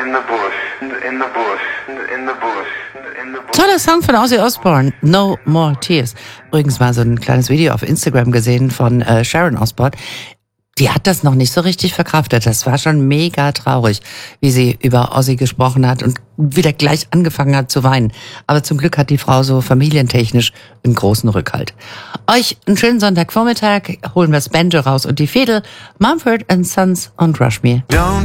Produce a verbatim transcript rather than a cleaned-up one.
in the bush, in the bush, in the bush, in the bush. Toller Song von Ozzy Osbourne, No More Tears. Übrigens mal so ein kleines Video auf Instagram gesehen von äh, Sharon Osbourne. Die hat das noch nicht so richtig verkraftet. Das war schon mega traurig, wie sie über Ozzy gesprochen hat und wieder gleich angefangen hat zu weinen. Aber zum Glück hat die Frau so familientechnisch einen großen Rückhalt. Euch einen schönen Sonntagvormittag. Holen wir das Banjo raus und die Fiddle. Mumford and Sons und Rushmere. Don't